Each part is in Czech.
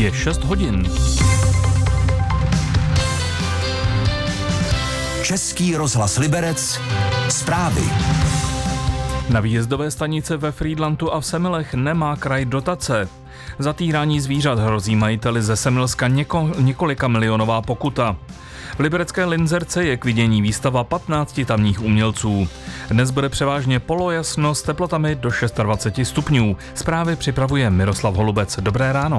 Je 6 hodin. Český rozhlas Liberec. Zprávy. Na výjezdové stanice ve Frýdlantu a v Semilech nemá kraj dotace. Za týrání zvířat hrozí majiteli ze Semilska několika milionová pokuta. V liberecké Linzerce je k vidění výstava 15 tamních umělců. Dnes bude převážně polojasno s teplotami do 26 stupňů. Zprávy připravuje Miroslav Holubec. Dobré ráno.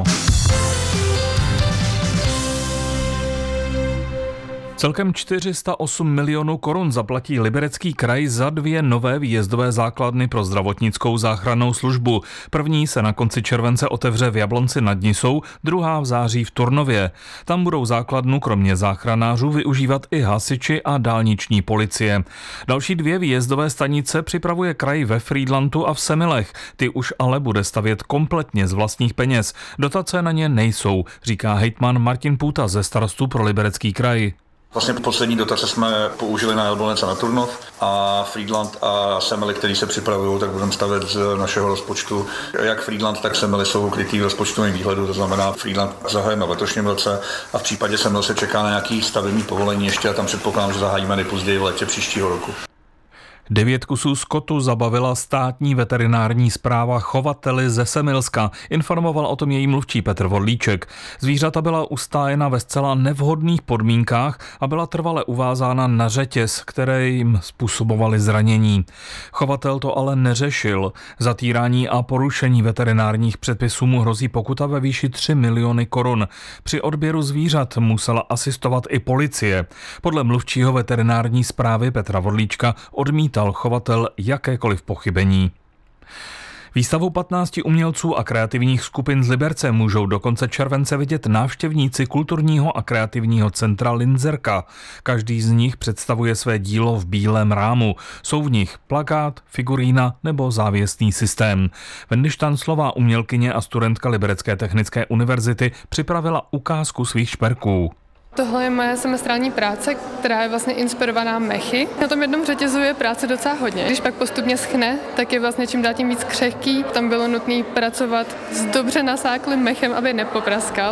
Celkem 408 milionů korun zaplatí Liberecký kraj za 2 nové výjezdové základny pro zdravotnickou záchrannou službu. První se na konci července otevře v Jablonci nad Nisou, druhá v září v Turnově. Tam budou základnu kromě záchranářů využívat i hasiči a dálniční policie. Další 2 výjezdové stanice připravuje kraj ve Frýdlantu a v Semilech. Ty už ale bude stavět kompletně z vlastních peněz. Dotace na ně nejsou, říká hejtman Martin Půta ze Starostů pro Liberecký kraj. Vlastně poslední dotace jsme použili na Jablonec a na Turnov a Frýdlant a Semily, který se připravují, tak budeme stavět z našeho rozpočtu. Jak Frýdlant, tak Semily jsou krytý v rozpočtovém výhledu, to znamená Frýdlant zahajeme v letošním roce a v případě Semil se čeká na nějaký stavební povolení ještě a tam předpokládám, že zahájíme nejpozději v létě příštího roku. 9 kusů skotu zabavila státní veterinární správa chovateli ze Semilska. Informoval o tom její mluvčí Petr Vodlíček. Zvířata byla ustájena ve zcela nevhodných podmínkách a byla trvale uvázána na řetěz, které jim způsobovaly zranění. Chovatel to ale neřešil. Za týrání a porušení veterinárních předpisů mu hrozí pokuta ve výši 3 miliony korun. Při odběru zvířat musela asistovat i policie. Podle mluvčího veterinární správy Petra Vodlíčka odmítal chovatel jakékoliv pochybení. Výstavu 15 umělců a kreativních skupin z Liberce můžou do konce července vidět návštěvníci kulturního a kreativního centra Linzerka. Každý z nich představuje své dílo v bílém rámu. Jsou v nich plakát, figurína nebo závěsný systém. Wendy Štanclová, umělkyně a studentka Liberecké technické univerzity, připravila ukázku svých šperků. Tohle je moje semestrální práce, která je vlastně inspirovaná mechy. Na tom jednom řetězu je práce docela hodně. Když pak postupně schne, tak je vlastně čím dál tím víc křehký. Tam bylo nutné pracovat s dobře nasáklým mechem, aby nepopraskal.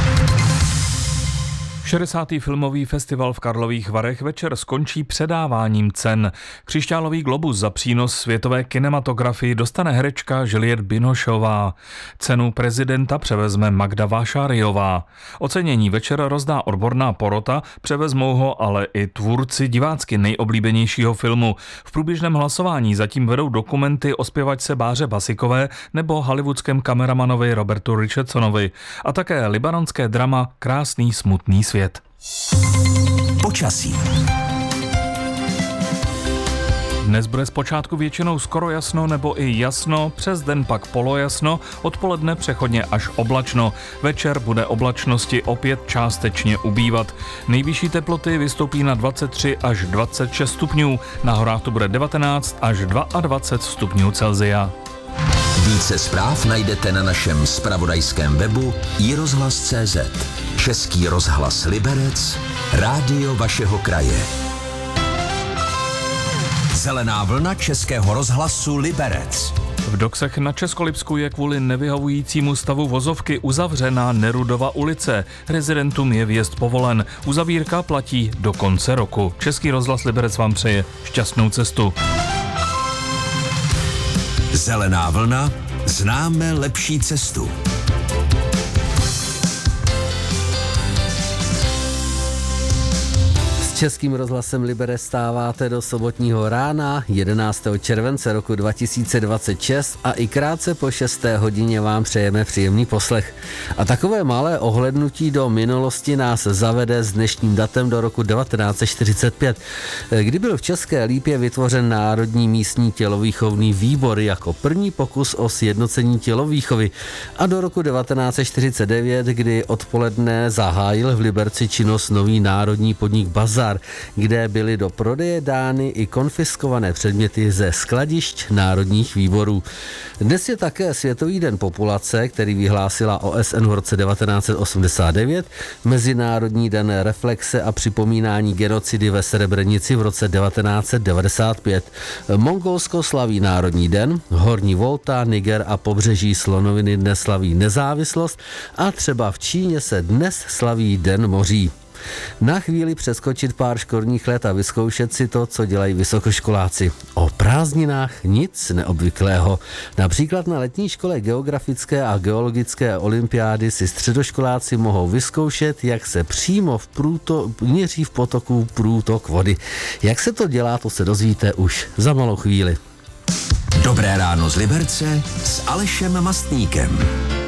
60. filmový festival v Karlových Varech večer skončí předáváním cen. Křišťálový globus za přínos světové kinematografii dostane herečka Juliette Binocheová. Cenu prezidenta převezme Magda Vášáriová. Ocenění večer rozdá odborná porota, převezmou ho ale i tvůrci divácky nejoblíbenějšího filmu. V průběžném hlasování zatím vedou dokumenty o zpěvačce Báře Basikové nebo hollywoodském kameramanovi Robertu Richardsonovi a také libanonské drama Krásný smutný svět. Počasí. Dnes bude zpočátku většinou skoro jasno nebo i jasno, přes den pak polojasno, odpoledne přechodně až oblačno. Večer bude oblačnosti opět částečně ubývat. Nejvyšší teploty vystoupí na 23 až 26 stupňů, na horách to bude 19 až 22 stupňů Celsia. Více zpráv najdete na našem zpravodajském webu iRozhlas.cz. Český rozhlas Liberec, rádio vašeho kraje. Zelená vlna Českého rozhlasu Liberec. V Doksech na Českolipsku je kvůli nevyhovujícímu stavu vozovky uzavřená Nerudova ulice. Rezidentům je vjezd povolen. Uzavírka platí do konce roku. Český rozhlas Liberec vám přeje šťastnou cestu. Zelená vlna, známe lepší cestu. Českým rozhlasem Liberec stáváte do sobotního rána 11. července roku 2026 a i krátce po 6. hodině vám přejeme příjemný poslech. A takové malé ohlednutí do minulosti nás zavede s dnešním datem do roku 1945, kdy byl v České Lípě vytvořen Národní místní tělovýchovný výbor jako první pokus o sjednocení tělovýchovy a do roku 1949, kdy odpoledne zahájil v Liberci činnost nový národní podnik Bazar. bazar, kde byly do prodeje dány i konfiskované předměty ze skladišť národních výborů. Dnes je také Světový den populace, který vyhlásila OSN v roce 1989, Mezinárodní den reflexe a připomínání genocidy ve Srebrenici v roce 1995. Mongolsko slaví Národní den, Horní Volta, Niger a pobřeží Slonoviny dnes slaví nezávislost a třeba v Číně se dnes slaví Den moří. Na chvíli přeskočit pár školních let a vyzkoušet si to, co dělají vysokoškoláci. O prázdninách nic neobvyklého. Například na letní škole geografické a geologické olympiády si středoškoláci mohou vyzkoušet, jak se přímo měří v potoku průtok vody. Jak se to dělá, to se dozvíte už za malou chvíli. Dobré ráno z Liberce s Alešem Mastníkem.